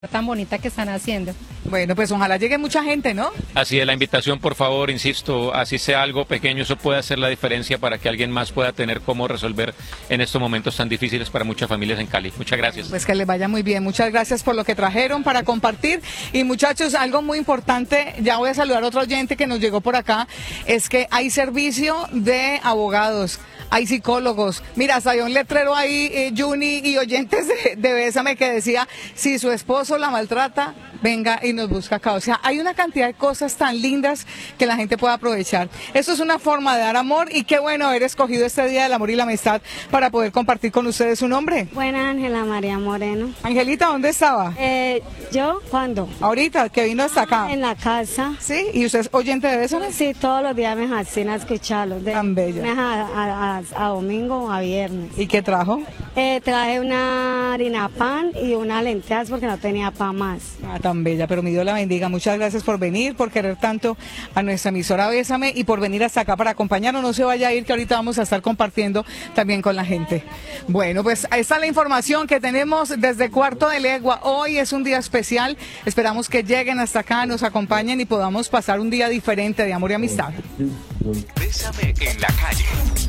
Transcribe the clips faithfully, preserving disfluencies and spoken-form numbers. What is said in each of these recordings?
tan bonita que están haciendo. Bueno, pues ojalá llegue mucha gente, ¿no? Así es, la invitación, por favor, insisto, así sea algo pequeño, eso puede hacer la diferencia para que alguien más pueda tener cómo resolver en estos momentos tan difíciles para muchas familias en Cali. Muchas gracias. Pues que les vaya muy bien, muchas gracias por lo que trajeron para compartir. Y muchachos, algo muy importante, ya voy a saludar a otro oyente que nos llegó por acá, es que hay servicio de abogados. Hay psicólogos. Mira, hasta había un letrero ahí, eh, Juni y oyentes de, de Bésame, que decía, si su esposo la maltrata, venga y nos busca acá. O sea, hay una cantidad de cosas tan lindas que la gente puede aprovechar. Eso es una forma de dar amor y qué bueno haber escogido este Día del Amor y la Amistad para poder compartir con ustedes su nombre. Buena, Ángela María Moreno. Angelita, ¿dónde estaba? Eh, ¿Yo? ¿Cuándo? Ahorita, que vino hasta acá. Ah, en la casa. ¿Sí? ¿Y usted es oyente de Bésame? Sí, todos los días me fascina escucharlos. De Tan bella. A, a, a, a domingo o a viernes. ¿Y qué trajo? Eh, traje una harina pan y unas lentejas porque no tenía pan más. Ah, tan bella, pero mi Dios la bendiga. Muchas gracias por venir, por querer tanto a nuestra emisora Bésame y por venir hasta acá para acompañarnos. No se vaya a ir, que ahorita vamos a estar compartiendo también con la gente. Bueno, pues ahí está la información que tenemos desde Cuarto de Legua. Hoy es un día especial. Esperamos que lleguen hasta acá, nos acompañen y podamos pasar un día diferente de amor y amistad. Bésame en la calle.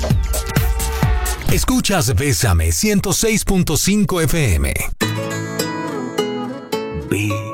Escuchas Bésame ciento seis punto cinco F M. Be